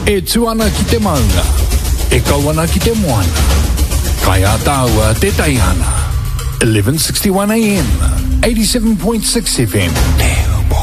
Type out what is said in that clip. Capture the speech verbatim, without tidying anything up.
E tuana ki te maunga, e kawana ki te moana. Kai a tāua te taihana. eleven sixty-one A M, eighty-seven point six F M.